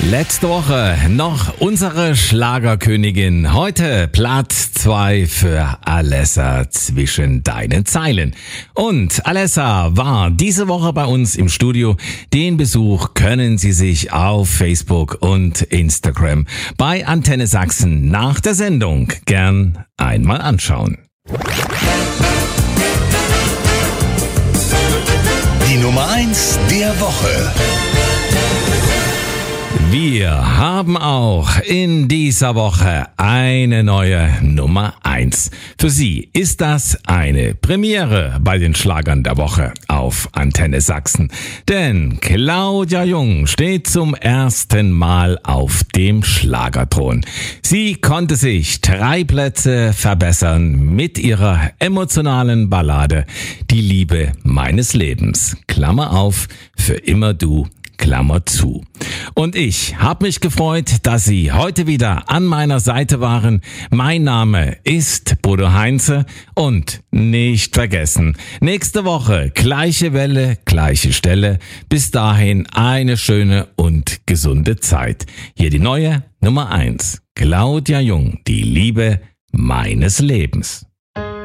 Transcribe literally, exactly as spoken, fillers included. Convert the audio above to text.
Letzte Woche noch unsere Schlagerkönigin. Heute Platz zwei für Alessa zwischen deinen Zeilen. Und Alessa war diese Woche bei uns im Studio. Den Besuch können Sie sich auf Facebook und Instagram bei Antenne Sachsen nach der Sendung gern einmal anschauen. Die Nummer eins der Woche. Wir haben auch in dieser Woche eine neue Nummer eins. Für Sie ist das eine Premiere bei den Schlagern der Woche auf Antenne Sachsen. Denn Claudia Jung steht zum ersten Mal auf dem Schlagerthron. Sie konnte sich drei Plätze verbessern mit ihrer emotionalen Ballade Die Liebe meines Lebens. Klammer auf, für immer du. Klammer zu. Und ich habe mich gefreut, dass Sie heute wieder an meiner Seite waren. Mein Name ist Bodo Heinze und nicht vergessen, nächste Woche gleiche Welle, gleiche Stelle. Bis dahin eine schöne und gesunde Zeit. Hier die neue Nummer eins. Claudia Jung, die Liebe meines Lebens.